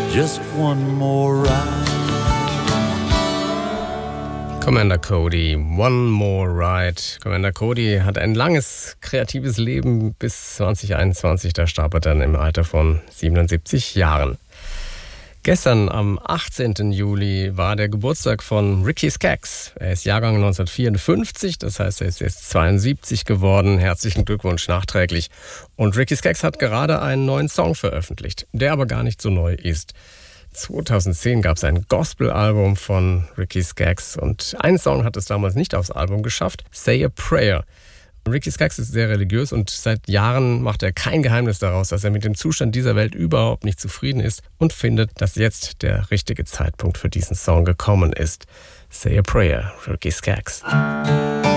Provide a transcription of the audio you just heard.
just one more ride. Commander Cody, One More Ride. Commander Cody hat ein langes, kreatives Leben bis 2021. Da starb er dann im Alter von 77 Jahren. Gestern, am 18. Juli, war der Geburtstag von Ricky Skaggs. Er ist Jahrgang 1954, das heißt, er ist jetzt 72 geworden. Herzlichen Glückwunsch nachträglich. Und Ricky Skaggs hat gerade einen neuen Song veröffentlicht, der aber gar nicht so neu ist. 2010 gab es ein Gospel-Album von Ricky Skaggs und einen Song hat es damals nicht aufs Album geschafft, Say a Prayer. Ricky Skaggs ist sehr religiös und seit Jahren macht er kein Geheimnis daraus, dass er mit dem Zustand dieser Welt überhaupt nicht zufrieden ist und findet, dass jetzt der richtige Zeitpunkt für diesen Song gekommen ist. Say a Prayer, Ricky Skaggs.